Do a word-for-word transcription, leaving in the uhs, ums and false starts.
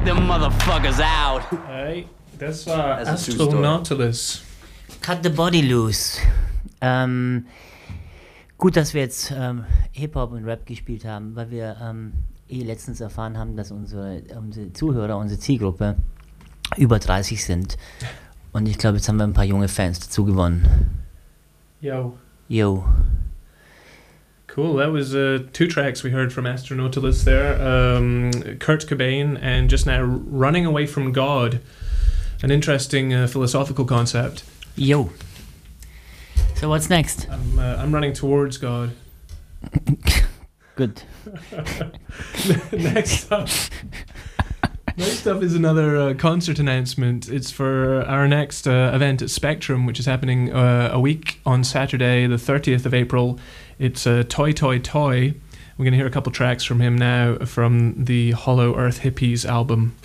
them motherfuckers out. Hey, das war That's a true Astro story. Nautilus. Cut the body loose. Ähm, gut, dass wir jetzt ähm, Hip-Hop und Rap gespielt haben, weil wir ähm, eh letztens erfahren haben, dass unsere, unsere Zuhörer, unsere Zielgruppe über dreißig sind. Und ich glaube, jetzt haben wir ein paar junge Fans dazu gewonnen. Yo. Yo. Cool, that was uh, two tracks we heard from Astro Nautilus there. Um, Kurt Cobain and just now Running Away from God. An interesting uh, philosophical concept. Yo. So what's next? I'm, uh, I'm running towards God. Good. Next up. Next up is another uh, concert announcement. It's for our next uh, event at Spectrum, which is happening uh, a week on Saturday, the thirtieth of April. It's uh, Toy Toy Toy. We're going to hear a couple tracks from him now from the Hollow Earth Hippies album.